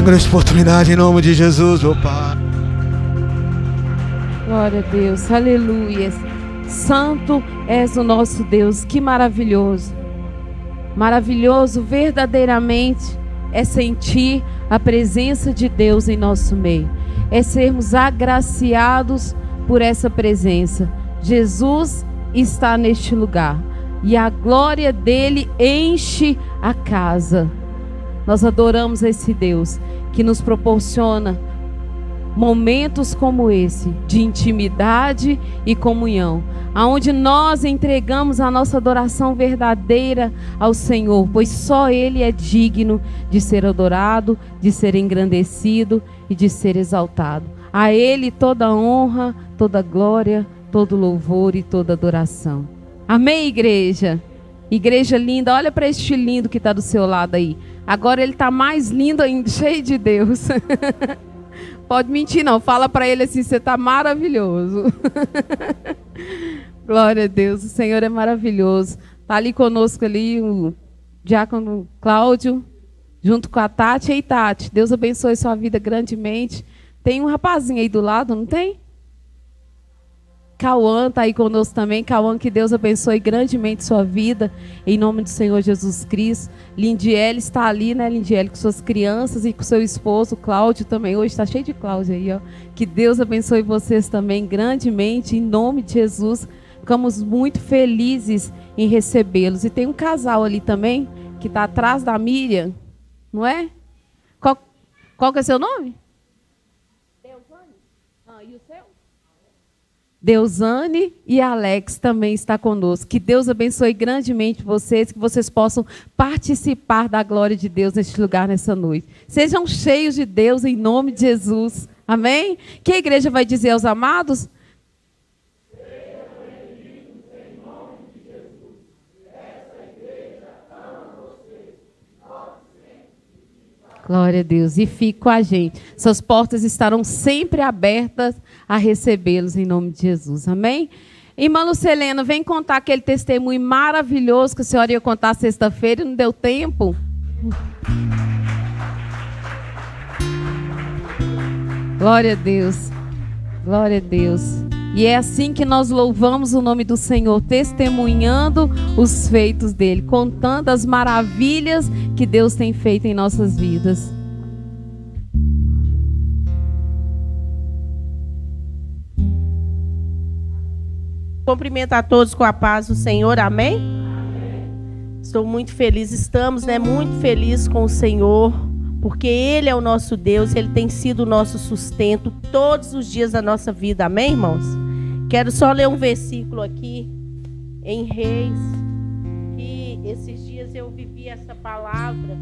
essa grande oportunidade em nome de Jesus, meu Pai. Glória a Deus, aleluia. Santo és o nosso Deus, que maravilhoso. Maravilhoso verdadeiramente é sentir a presença de Deus em nosso meio. É sermos agraciados por essa presença. Jesus está neste lugar e a glória dele enche a casa. Nós adoramos esse Deus que nos proporciona momentos como esse, de intimidade e comunhão, aonde nós entregamos a nossa adoração verdadeira ao Senhor, pois só Ele é digno de ser adorado, de ser engrandecido e de ser exaltado. A Ele toda honra, toda glória, todo louvor e toda adoração. Amém, igreja? Igreja linda, olha para este lindo que está do seu lado aí. Agora ele está mais lindo ainda, cheio de Deus. Pode mentir não, fala para ele assim, você está maravilhoso. Glória a Deus, o Senhor é maravilhoso. Está ali conosco ali o diácono Cláudio, junto com a Tati. Ei, Tati, Deus abençoe sua vida grandemente. Tem um rapazinho aí do lado, não tem? Cauã está aí conosco também. Cauã, que Deus abençoe grandemente sua vida, em nome do Senhor Jesus Cristo. Lindiele está ali, né, Lindiele, com suas crianças e com seu esposo, Cláudio também. Hoje está cheio de Cláudio aí, ó. Que Deus abençoe vocês também grandemente, em nome de Jesus. Ficamos muito felizes em recebê-los. E tem um casal ali também, que está atrás da Miriam, não é? Qual que é seu nome? Deusane. E o seu? Deusane e Alex também está conosco. Que Deus abençoe grandemente vocês, que vocês possam participar da glória de Deus neste lugar, nessa noite. Sejam cheios de Deus em nome de Jesus. Amém? Que a igreja vai dizer aos amados? Sejam bem-vindos em nome de Jesus. Essa igreja ama vocês. Glória a Deus. E fique com a gente. Suas portas estarão sempre abertas a recebê-los em nome de Jesus. Amém? Irmã Lucelena, vem contar aquele testemunho maravilhoso que a senhora ia contar sexta-feira e não deu tempo. Glória a Deus. Glória a Deus. E é assim que nós louvamos o nome do Senhor, testemunhando os feitos dele, contando as maravilhas que Deus tem feito em nossas vidas. Cumprimento a todos com a paz do Senhor, amém? Amém. Estou muito feliz, estamos muito felizes com o Senhor, porque Ele é o nosso Deus, Ele tem sido o nosso sustento todos os dias da nossa vida, amém, irmãos? Quero só ler um versículo aqui, em Reis, que esses dias eu vivi essa palavra,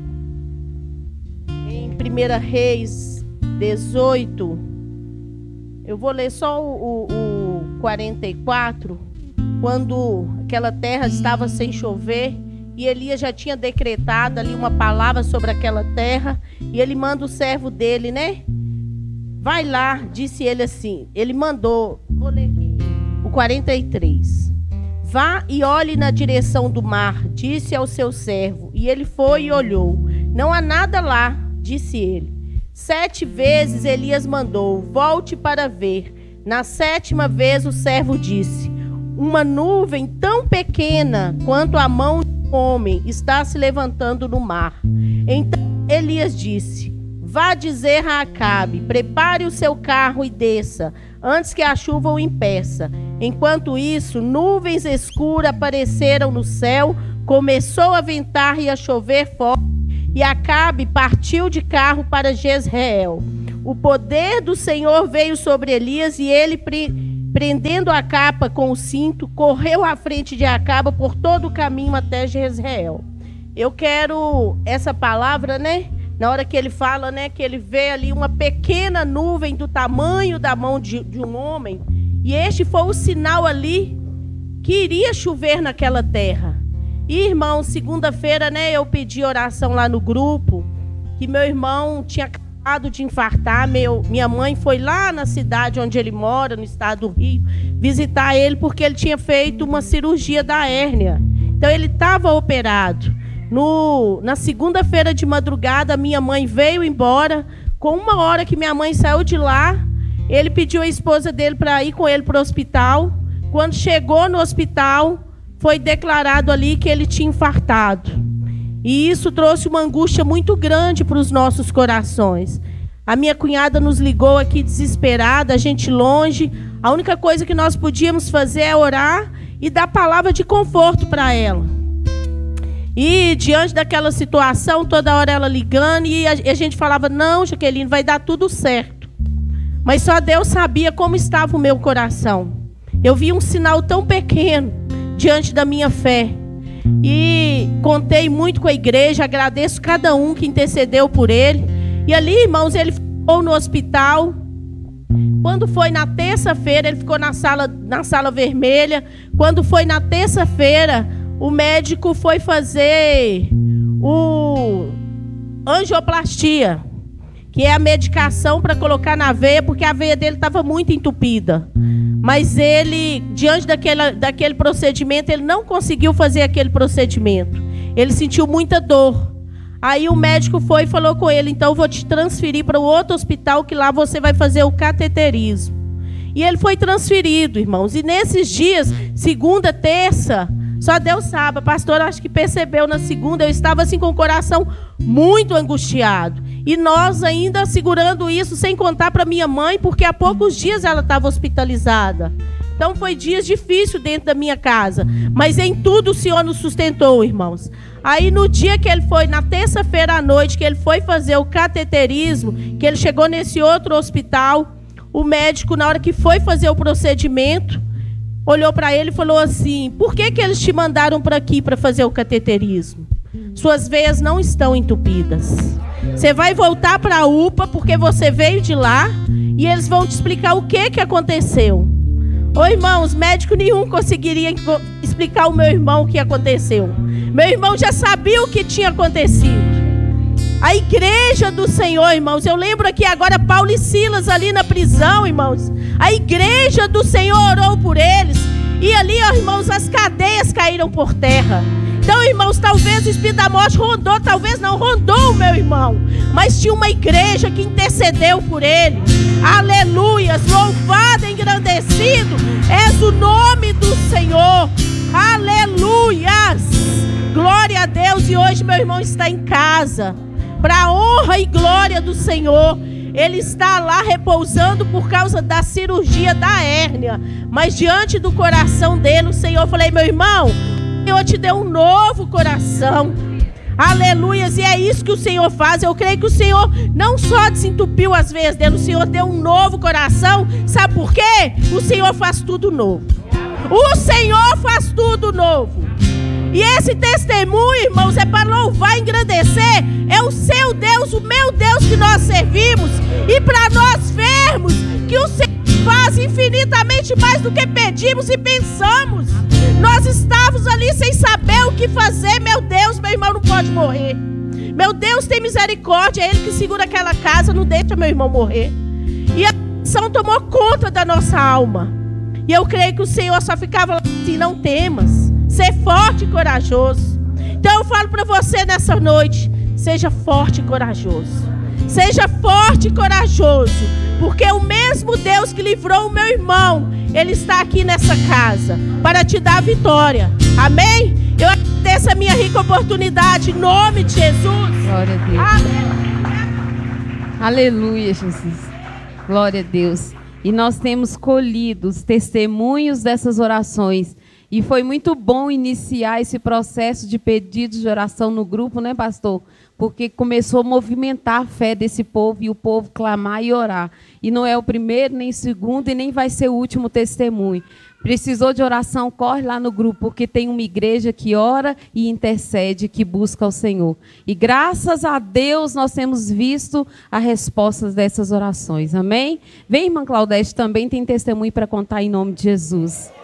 em 1 Reis 18, eu vou ler só o 44, quando aquela terra estava sem chover, e Elias já tinha decretado ali uma palavra sobre aquela terra, e ele manda o servo dele, né? Vai lá, disse ele assim, ele mandou, vou ler aqui, o 43. Vá e olhe na direção do mar, disse ao seu servo, e ele foi e olhou. Não há nada lá, disse ele. 7 vezes Elias mandou, volte para ver. Na 7ª vez o servo disse, uma nuvem tão pequena quanto a mão de um homem está se levantando no mar. Então Elias disse, vá dizer a Acabe, prepare o seu carro e desça, antes que a chuva o impeça. Enquanto isso, nuvens escuras apareceram no céu, começou a ventar e a chover forte, e Acabe partiu de carro para Jezreel. O poder do Senhor veio sobre Elias e ele, prendendo a capa com o cinto, correu à frente de Acabe por todo o caminho até Jezreel. Eu quero essa palavra, né? Na hora que ele fala, né, que ele vê ali uma pequena nuvem do tamanho da mão de um homem, e este foi o sinal ali que iria chover naquela terra. E, irmão, segunda-feira, né, eu pedi oração lá no grupo, que meu irmão tinha acabado de infartar, minha mãe foi lá na cidade onde ele mora, no estado do Rio, visitar ele porque ele tinha feito uma cirurgia da hérnia. Então ele estava operado. Na segunda-feira de madrugada, minha mãe veio embora. Com 1 hora que minha mãe saiu de lá, ele pediu a esposa dele para ir com ele para o hospital. Quando chegou no hospital, foi declarado ali que ele tinha infartado. E isso trouxe uma angústia muito grande para os nossos corações. A minha cunhada nos ligou aqui desesperada, a gente longe. A única coisa que nós podíamos fazer é orar e dar palavra de conforto para ela. E diante daquela situação, toda hora ela ligando, e a gente falava, não, Jaqueline, vai dar tudo certo. Mas só Deus sabia como estava o meu coração. Eu vi um sinal tão pequeno diante da minha fé. E contei muito com a igreja, agradeço cada um que intercedeu por ele. E ali, irmãos, ele ficou no hospital. Quando foi na terça-feira, ele ficou na sala vermelha. Quando foi na terça-feira, o médico foi fazer angioplastia, que é a medicação para colocar na veia, porque a veia dele estava muito entupida. Mas ele, diante daquele procedimento, ele não conseguiu fazer aquele procedimento. Ele sentiu muita dor. Aí o médico foi e falou com ele, então eu vou te transferir para o outro hospital, que lá você vai fazer o cateterismo. E ele foi transferido, irmãos. E nesses dias, segunda, terça, só Deus sabe, a pastora acho que percebeu na segunda, eu estava assim com o coração muito angustiado. E nós ainda segurando isso, sem contar para minha mãe, porque há poucos dias ela estava hospitalizada. Então foi dias difíceis dentro da minha casa. Mas em tudo o Senhor nos sustentou, irmãos. Aí no dia que ele foi, na terça-feira à noite, que ele foi fazer o cateterismo, que ele chegou nesse outro hospital, o médico, na hora que foi fazer o procedimento, olhou para ele e falou assim, por que eles te mandaram para aqui para fazer o cateterismo? Suas veias não estão entupidas. Você vai voltar para a UPA porque você veio de lá e eles vão te explicar o que aconteceu. Ô irmãos, médico nenhum conseguiria explicar ao meu irmão o que aconteceu. Meu irmão já sabia o que tinha acontecido. A igreja do Senhor, irmãos, eu lembro aqui agora Paulo e Silas ali na prisão, irmãos. A igreja do Senhor orou por eles. E ali, ó, irmãos, as cadeias caíram por terra. Então, irmãos, talvez o Espírito da Morte rondou, talvez não rondou o meu irmão. Mas tinha uma igreja que intercedeu por ele. Aleluias, louvado, engrandecido és o nome do Senhor. Aleluias, glória a Deus. E hoje meu irmão está em casa, para a honra e glória do Senhor. Ele está lá repousando por causa da cirurgia da hérnia. Mas diante do coração dele, o Senhor, falei, meu irmão, o Senhor te deu um novo coração. Aleluias, e é isso que o Senhor faz. Eu creio que o Senhor não só desentupiu as veias dele, o Senhor deu um novo coração. Sabe por quê? O Senhor faz tudo novo. O Senhor faz tudo novo. E esse testemunho, irmãos, é para louvar e engrandecer. É o seu Deus, o meu Deus que nós servimos. E para nós vermos que o Senhor faz infinitamente mais do que pedimos e pensamos. Nós estávamos ali sem saber o que fazer. Meu Deus, meu irmão não pode morrer. Meu Deus tem misericórdia. É Ele que segura aquela casa, não deixa meu irmão morrer. E a ação tomou conta da nossa alma. E eu creio que o Senhor só ficava lá assim, não temas. Ser forte e corajoso. Então eu falo para você nessa noite, seja forte e corajoso. Seja forte e corajoso, porque o mesmo Deus que livrou o meu irmão, Ele está aqui nessa casa para te dar a vitória. Amém? Eu agradeço a minha rica oportunidade em nome de Jesus. Glória a Deus. Amém. Aleluia, Jesus. Glória a Deus. E nós temos colhido os testemunhos dessas orações. E foi muito bom iniciar esse processo de pedidos de oração no grupo, né, pastor? Porque começou a movimentar a fé desse povo e o povo clamar e orar. E não é o primeiro, nem o segundo e nem vai ser o último testemunho. Precisou de oração, corre lá no grupo, porque tem uma igreja que ora e intercede, que busca o Senhor. E graças a Deus nós temos visto as respostas dessas orações. Amém? Vem, irmã Claudete, também tem testemunho para contar em nome de Jesus.